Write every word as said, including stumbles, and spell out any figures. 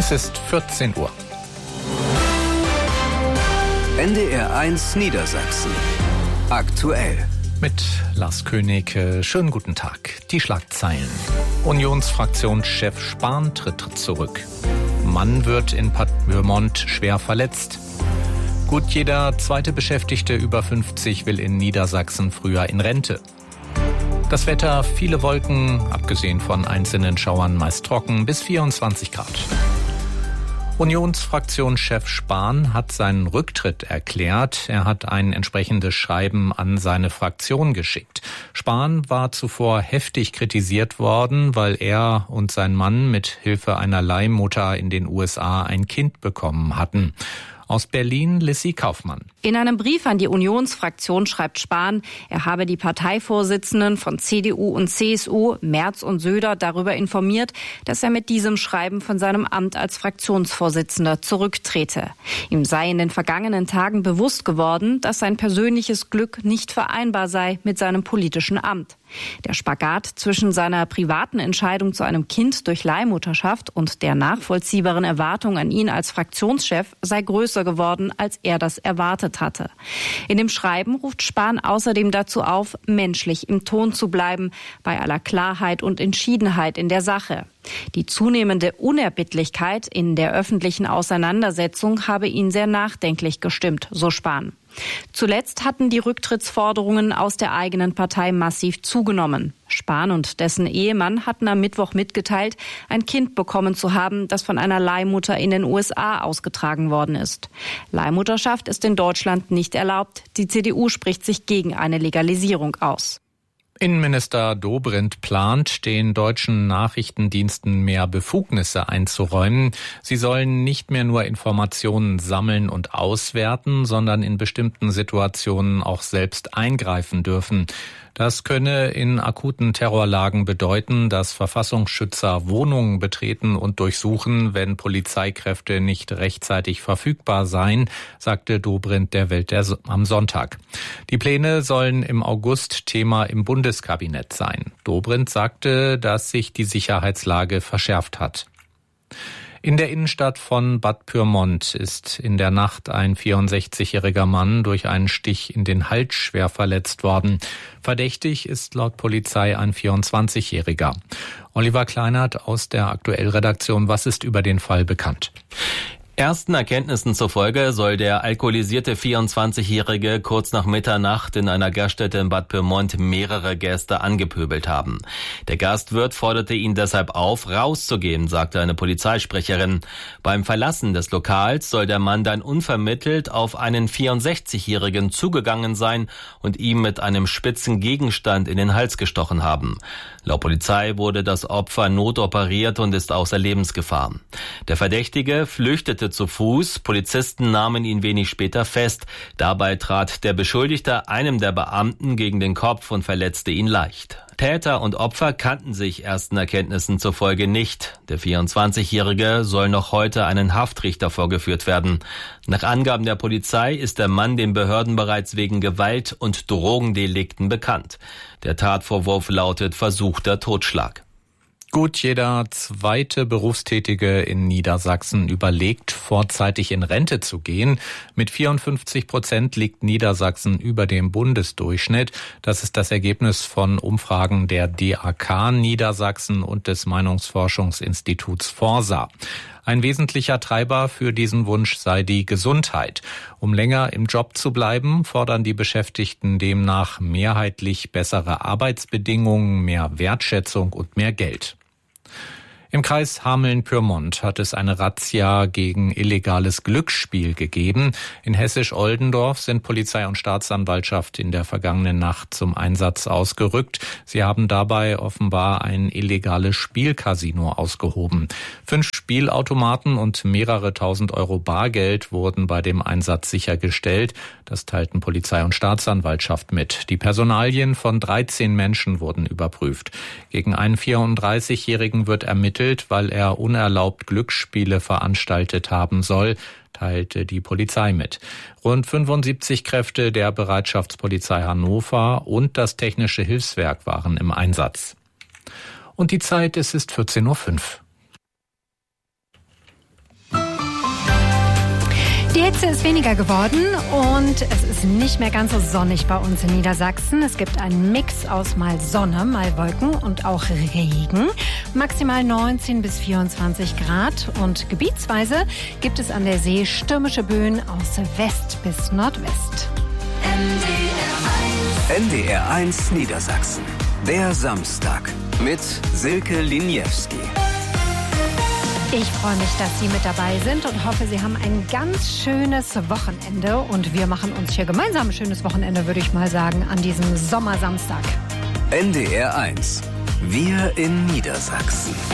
Es ist vierzehn Uhr. N D R eins Niedersachsen. Aktuell. Mit Lars König. Schönen guten Tag. Die Schlagzeilen. Unionsfraktionschef Spahn tritt zurück. Mann wird in Bad Pyrmont schwer verletzt. Gut jeder zweite Beschäftigte über fünfzig will in Niedersachsen früher in Rente. Das Wetter, viele Wolken, abgesehen von einzelnen Schauern meist trocken, bis vierundzwanzig Grad. Unionsfraktionschef Spahn hat seinen Rücktritt erklärt. Er hat ein entsprechendes Schreiben an seine Fraktion geschickt. Spahn war zuvor heftig kritisiert worden, weil er und sein Mann mit Hilfe einer Leihmutter in den U S A ein Kind bekommen hatten. Aus Berlin, Lissy Kaufmann. In einem Brief an die Unionsfraktion schreibt Spahn, er habe die Parteivorsitzenden von C D U und C S U, Merz und Söder, darüber informiert, dass er mit diesem Schreiben von seinem Amt als Fraktionsvorsitzender zurücktrete. Ihm sei in den vergangenen Tagen bewusst geworden, dass sein persönliches Glück nicht vereinbar sei mit seinem politischen Amt. Der Spagat zwischen seiner privaten Entscheidung zu einem Kind durch Leihmutterschaft und der nachvollziehbaren Erwartung an ihn als Fraktionschef sei größer geworden, als er das erwartet hatte. In dem Schreiben ruft Spahn außerdem dazu auf, menschlich im Ton zu bleiben, bei aller Klarheit und Entschiedenheit in der Sache. Die zunehmende Unerbittlichkeit in der öffentlichen Auseinandersetzung habe ihn sehr nachdenklich gestimmt, so Spahn. Zuletzt hatten die Rücktrittsforderungen aus der eigenen Partei massiv zugenommen. Spahn und dessen Ehemann hatten am Mittwoch mitgeteilt, ein Kind bekommen zu haben, das von einer Leihmutter in den U S A ausgetragen worden ist. Leihmutterschaft ist in Deutschland nicht erlaubt. Die C D U spricht sich gegen eine Legalisierung aus. Innenminister Dobrindt plant, den deutschen Nachrichtendiensten mehr Befugnisse einzuräumen. Sie sollen nicht mehr nur Informationen sammeln und auswerten, sondern in bestimmten Situationen auch selbst eingreifen dürfen. Das könne in akuten Terrorlagen bedeuten, dass Verfassungsschützer Wohnungen betreten und durchsuchen, wenn Polizeikräfte nicht rechtzeitig verfügbar seien, sagte Dobrindt der Welt am Sonntag. Die Pläne sollen im August Thema im Bundeskabinett sein. Dobrindt sagte, dass sich die Sicherheitslage verschärft hat. In der Innenstadt von Bad Pyrmont ist in der Nacht ein vierundsechzigjähriger Mann durch einen Stich in den Hals schwer verletzt worden. Verdächtig ist laut Polizei ein vierundzwanzigjähriger. Oliver Kleinert aus der Aktuell-Redaktion. Was ist über den Fall bekannt? Ersten Erkenntnissen zufolge soll der alkoholisierte vierundzwanzigjährige kurz nach Mitternacht in einer Gaststätte in Bad Pyrmont mehrere Gäste angepöbelt haben. Der Gastwirt forderte ihn deshalb auf, rauszugehen, sagte eine Polizeisprecherin. Beim Verlassen des Lokals soll der Mann dann unvermittelt auf einen vierundsechzigjährigen zugegangen sein und ihm mit einem spitzen Gegenstand in den Hals gestochen haben. Laut Polizei wurde das Opfer notoperiert und ist außer Lebensgefahr. Der Verdächtige flüchtete zu Fuß, Polizisten nahmen ihn wenig später fest. Dabei trat der Beschuldigte einem der Beamten gegen den Kopf und verletzte ihn leicht. Täter und Opfer kannten sich ersten Erkenntnissen zufolge nicht. Der vierundzwanzigjährige soll noch heute einen Haftrichter vorgeführt werden. Nach Angaben der Polizei ist der Mann den Behörden bereits wegen Gewalt- und Drogendelikten bekannt. Der Tatvorwurf lautet versuchter Totschlag. Gut jeder zweite Berufstätige in Niedersachsen überlegt, vorzeitig in Rente zu gehen. Mit vierundfünfzig Prozent liegt Niedersachsen über dem Bundesdurchschnitt. Das ist das Ergebnis von Umfragen der D A K Niedersachsen und des Meinungsforschungsinstituts Forsa. Ein wesentlicher Treiber für diesen Wunsch sei die Gesundheit. Um länger im Job zu bleiben, fordern die Beschäftigten demnach mehrheitlich bessere Arbeitsbedingungen, mehr Wertschätzung und mehr Geld. Im Kreis Hameln-Pyrmont hat es eine Razzia gegen illegales Glücksspiel gegeben. In Hessisch-Oldendorf sind Polizei und Staatsanwaltschaft in der vergangenen Nacht zum Einsatz ausgerückt. Sie haben dabei offenbar ein illegales Spielcasino ausgehoben. Fünf Spielautomaten und mehrere tausend Euro Bargeld wurden bei dem Einsatz sichergestellt. Das teilten Polizei und Staatsanwaltschaft mit. Die Personalien von dreizehn Menschen wurden überprüft. Gegen einen vierunddreißigjährigen wird ermittelt, weil er unerlaubt Glücksspiele veranstaltet haben soll, teilte die Polizei mit. Rund fünfundsiebzig Kräfte der Bereitschaftspolizei Hannover und das Technische Hilfswerk waren im Einsatz. Und die Zeit, es ist vierzehn Uhr fünf. Die Hitze ist weniger geworden und es ist nicht mehr ganz so sonnig bei uns in Niedersachsen. Es gibt einen Mix aus mal Sonne, mal Wolken und auch Regen. Maximal neunzehn bis vierundzwanzig Grad und gebietsweise gibt es an der See stürmische Böen aus West bis Nordwest. N D R eins Niedersachsen. Der Samstag mit Silke Liniewski. Ich freue mich, dass Sie mit dabei sind und hoffe, Sie haben ein ganz schönes Wochenende. Und wir machen uns hier gemeinsam ein schönes Wochenende, würde ich mal sagen, an diesem Sommersamstag. N D R eins. Wir in Niedersachsen.